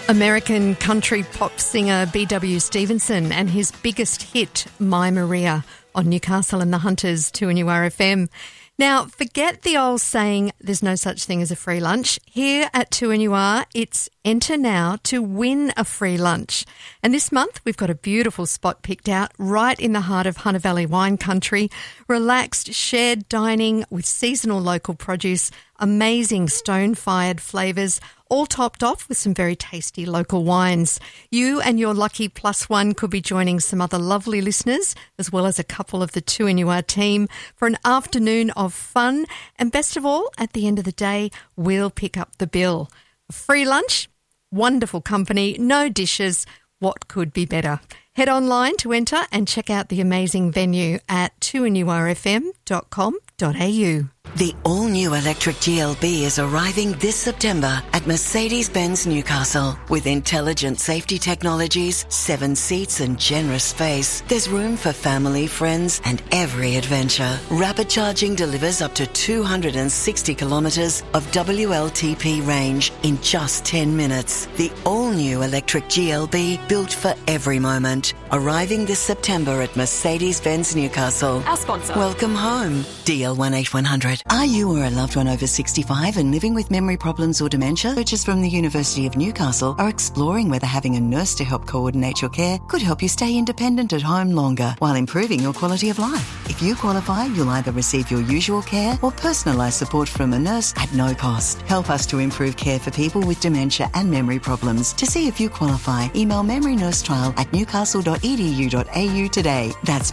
American country pop singer B.W. Stevenson and his biggest hit, My Maria, on Newcastle and the Hunters, 2NURFM. Now, forget the old saying, there's no such thing as a free lunch. Here at 2NUR, it's enter now to win a free lunch. And this month, we've got a beautiful spot picked out right in the heart of Hunter Valley wine country. Relaxed, shared dining with seasonal local produce, amazing stone-fired flavours, all topped off with some very tasty local wines. You and your lucky plus one could be joining some other lovely listeners, as well as a couple of the 2NUR team, for an afternoon of fun. And best of all, at the end of the day, we'll pick up the bill. A free lunch, wonderful company, no dishes. What could be better? Head online to enter and check out the amazing venue at 2NURFM.com.au. The all-new electric GLB is arriving this September at Mercedes-Benz Newcastle. With intelligent safety technologies, 7 seats and generous space, there's room for family, friends and every adventure. Rapid charging delivers up to 260 kilometres of WLTP range in just 10 minutes. The all-new electric GLB, built for every moment. Arriving this September at Mercedes-Benz Newcastle. Our sponsor. Welcome home. DL18100. Are you or a loved one over 65 and living with memory problems or dementia? Researchers from the University of Newcastle are exploring whether having a nurse to help coordinate your care could help you stay independent at home longer while improving your quality of life. If you qualify, you'll either receive your usual care or personalised support from a nurse at no cost. Help us to improve care for people with dementia and memory problems. To see if you qualify, email memorynursetrial@newcastle.edu.au today. That's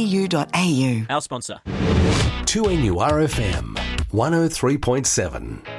memorynursetrial@newcastle.edu.au. Our sponsor. 2NURFM 103.7.